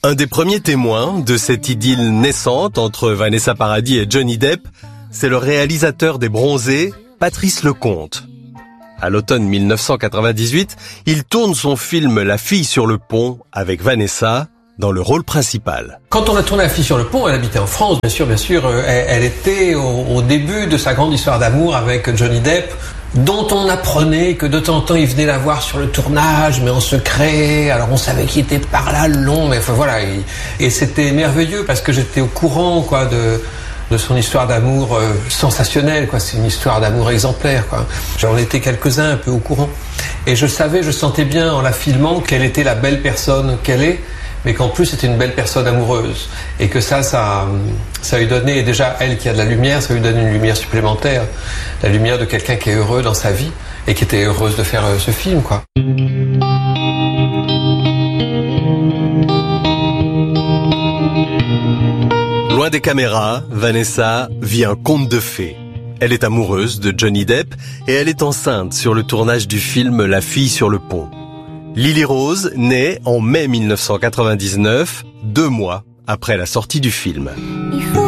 Un des premiers témoins de cette idylle naissante entre Vanessa Paradis et Johnny Depp, c'est le réalisateur des Bronzés, Patrice Lecomte. À l'automne 1998, il tourne son film La fille sur le pont avec Vanessa dans le rôle principal. Quand on a tourné La fille sur le pont, elle habitait en France, bien sûr. Elle était au début de sa grande histoire d'amour avec Johnny Depp, dont on apprenait que de temps en temps il venait la voir sur le tournage, mais en secret. Alors on savait qu'il était par là long, mais enfin voilà. Et c'était merveilleux parce que j'étais au courant de son histoire d'amour sensationnelle, quoi. C'est une histoire d'amour exemplaire, quoi. J'en étais quelques-uns un peu au courant. Et je sentais bien en la filmant qu'elle était la belle personne qu'elle est, mais qu'en plus c'était une belle personne amoureuse. Et que ça lui donnait, déjà elle qui a de la lumière, ça lui donne une lumière supplémentaire. La lumière de quelqu'un qui est heureux dans sa vie et qui était heureuse de faire ce film, quoi. Loin des caméras, Vanessa vit un conte de fées. Elle est amoureuse de Johnny Depp et elle est enceinte sur le tournage du film La fille sur le pont. Lily Rose naît en mai 1999, 2 mois après la sortie du film.